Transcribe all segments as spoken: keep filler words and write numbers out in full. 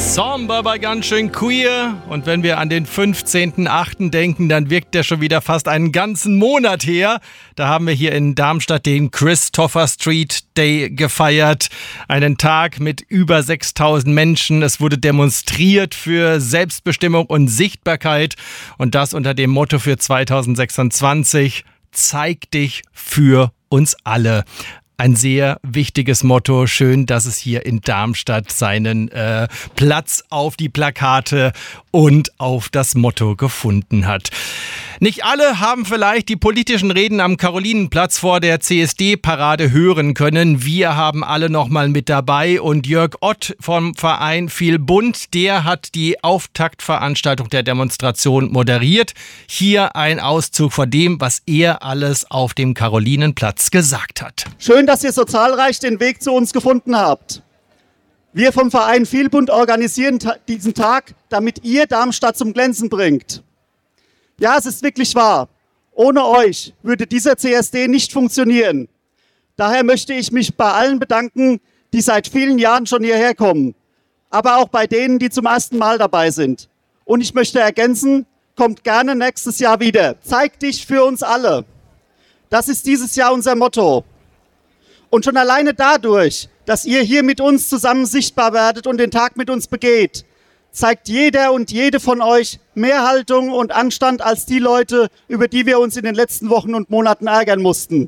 Somber, aber ganz schön queer. Und wenn wir an den fünfzehnten achten denken, dann wirkt der schon wieder fast einen ganzen Monat her. Da haben wir hier in Darmstadt den Christopher Street Day gefeiert. Einen Tag mit über sechstausend Menschen. Es wurde demonstriert für Selbstbestimmung und Sichtbarkeit. Und das unter dem Motto für zweitausendsechsundzwanzig. Zeig dich für uns alle. Ein sehr wichtiges Motto. Schön, dass es hier in Darmstadt seinen äh, Platz auf die Plakate und auf das Motto gefunden hat. Nicht alle haben vielleicht die politischen Reden am Karolinenplatz vor der C S D-Parade hören können. Wir haben alle nochmal mit dabei und Jörg Ott vom Verein Viel Bunt, der hat die Auftaktveranstaltung der Demonstration moderiert. Hier ein Auszug von dem, was er alles auf dem Karolinenplatz gesagt hat. Schön, dass ihr so zahlreich den Weg zu uns gefunden habt. Wir vom Verein Viel Bunt organisieren ta- diesen Tag, damit ihr Darmstadt zum Glänzen bringt. Ja, es ist wirklich wahr. Ohne euch würde dieser C S D nicht funktionieren. Daher möchte ich mich bei allen bedanken, die seit vielen Jahren schon hierher kommen. Aber auch bei denen, die zum ersten Mal dabei sind. Und ich möchte ergänzen, kommt gerne nächstes Jahr wieder. Zeig dich für uns alle. Das ist dieses Jahr unser Motto. Und schon alleine dadurch, dass ihr hier mit uns zusammen sichtbar werdet und den Tag mit uns begeht, zeigt jeder und jede von euch mehr Haltung und Anstand als die Leute, über die wir uns in den letzten Wochen und Monaten ärgern mussten.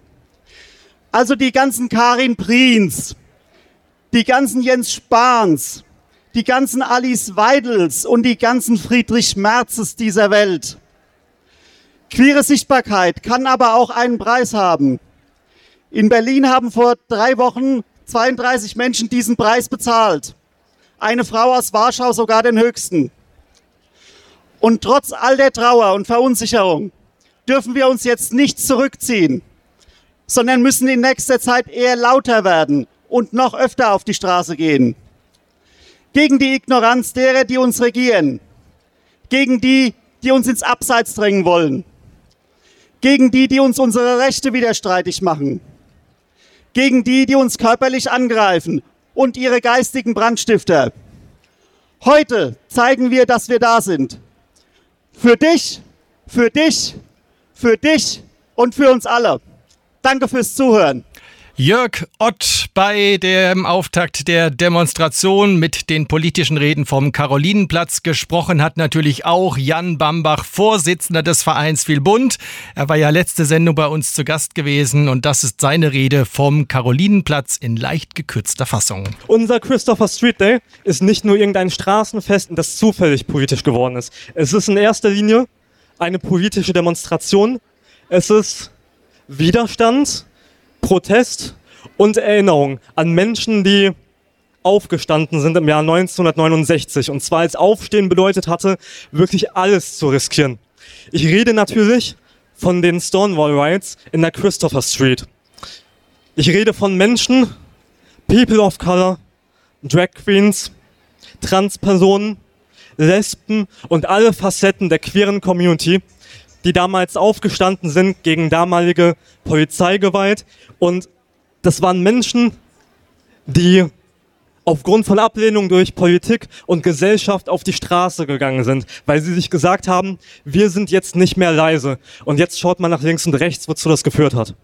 Also die ganzen Karin Priens, die ganzen Jens Spahns, die ganzen Alice Weidels und die ganzen Friedrich Merzes dieser Welt. Queere Sichtbarkeit kann aber auch einen Preis haben. In Berlin haben vor drei Wochen zweiunddreißig Menschen diesen Preis bezahlt. Eine Frau aus Warschau sogar den höchsten. Und trotz all der Trauer und Verunsicherung dürfen wir uns jetzt nicht zurückziehen, sondern müssen in nächster Zeit eher lauter werden und noch öfter auf die Straße gehen. Gegen die Ignoranz derer, die uns regieren. Gegen die, die uns ins Abseits drängen wollen. Gegen die, die uns unsere Rechte wieder streitig machen. Gegen die, die uns körperlich angreifen. Und ihre geistigen Brandstifter. Heute zeigen wir, dass wir da sind. Für dich, für dich, für dich und für uns alle. Danke fürs Zuhören. Jörg Ott bei dem Auftakt der Demonstration mit den politischen Reden vom Karolinenplatz. Gesprochen hat natürlich auch Jan Bambach, Vorsitzender des Vereins Viel Bunt. Er war ja letzte Sendung bei uns zu Gast gewesen und das ist seine Rede vom Karolinenplatz in leicht gekürzter Fassung. Unser Christopher Street Day ist nicht nur irgendein Straßenfest, das zufällig politisch geworden ist. Es ist in erster Linie eine politische Demonstration. Es ist Widerstand, Protest und Erinnerung an Menschen, die aufgestanden sind im Jahr neunzehnhundertneunundsechzig. Und zwar als Aufstehen bedeutet hatte, wirklich alles zu riskieren. Ich rede natürlich von den Stonewall Riots in der Christopher Street. Ich rede von Menschen, People of Color, Drag Queens, Transpersonen, Lesben und alle Facetten der queeren Community, die damals aufgestanden sind gegen damalige Polizeigewalt. Und das waren Menschen, die aufgrund von Ablehnung durch Politik und Gesellschaft auf die Straße gegangen sind, weil sie sich gesagt haben, wir sind jetzt nicht mehr leise. Und jetzt schaut man nach links und rechts, wozu das geführt hat.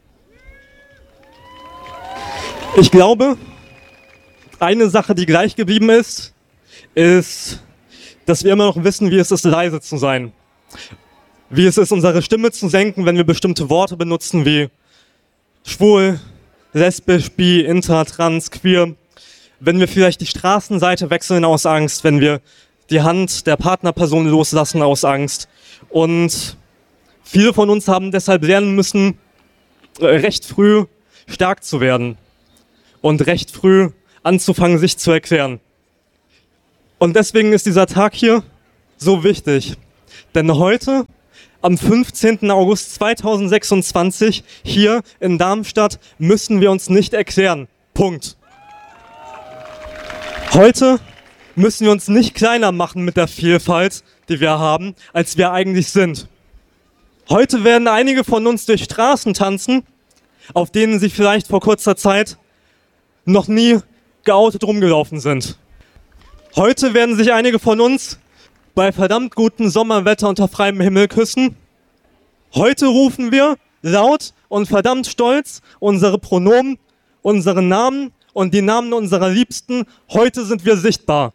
Ich glaube, eine Sache, die gleich geblieben ist, ist, dass wir immer noch wissen, wie es ist, leise zu sein. Wie es ist, unsere Stimme zu senken, wenn wir bestimmte Worte benutzen wie schwul, lesbisch, bi, inter, trans, queer. Wenn wir vielleicht die Straßenseite wechseln aus Angst, wenn wir die Hand der Partnerperson loslassen aus Angst. Und viele von uns haben deshalb lernen müssen, recht früh stark zu werden und recht früh anzufangen, sich zu erklären. Und deswegen ist dieser Tag hier so wichtig. Denn heute, am fünfzehnten August zweitausendsechsundzwanzig, hier in Darmstadt, müssen wir uns nicht erklären. Punkt. Heute müssen wir uns nicht kleiner machen mit der Vielfalt, die wir haben, als wir eigentlich sind. Heute werden einige von uns durch Straßen tanzen, auf denen sie vielleicht vor kurzer Zeit noch nie geoutet rumgelaufen sind. Heute werden sich einige von uns bei verdammt gutem Sommerwetter unter freiem Himmel küssen. Heute rufen wir laut und verdammt stolz unsere Pronomen, unsere Namen und die Namen unserer Liebsten. Heute sind wir sichtbar.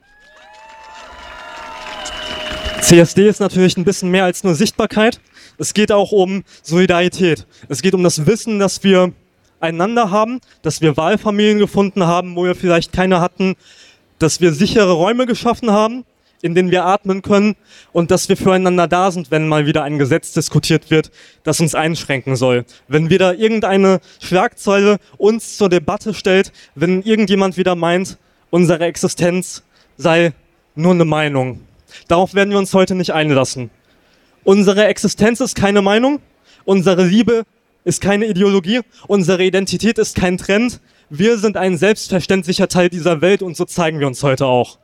C S D ist natürlich ein bisschen mehr als nur Sichtbarkeit. Es geht auch um Solidarität. Es geht um das Wissen, dass wir einander haben, dass wir Wahlfamilien gefunden haben, wo wir vielleicht keine hatten, dass wir sichere Räume geschaffen haben, in denen wir atmen können und dass wir füreinander da sind, wenn mal wieder ein Gesetz diskutiert wird, das uns einschränken soll. Wenn wieder irgendeine Schlagzeile uns zur Debatte stellt, wenn irgendjemand wieder meint, unsere Existenz sei nur eine Meinung. Darauf werden wir uns heute nicht einlassen. Unsere Existenz ist keine Meinung, unsere Liebe ist keine Ideologie, unsere Identität ist kein Trend. Wir sind ein selbstverständlicher Teil dieser Welt und so zeigen wir uns heute auch.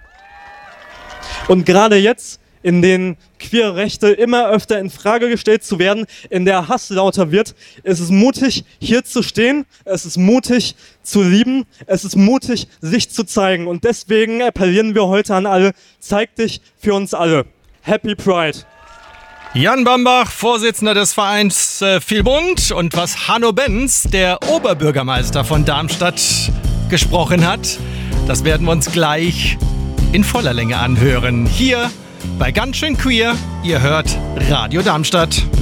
Und gerade jetzt, in denen queere Rechte immer öfter in Frage gestellt zu werden, in der Hass lauter wird, ist es mutig, hier zu stehen, es ist mutig zu lieben, es ist mutig, sich zu zeigen. Und deswegen appellieren wir heute an alle, zeig dich für uns alle. Happy Pride! Jan Bambach, Vorsitzender des Vereins äh, Vielbund, und was Hanno Benz, der Oberbürgermeister von Darmstadt, gesprochen hat, das werden wir uns gleich in voller Länge anhören. Hier bei Ganz schön Queer, ihr hört Radio Darmstadt.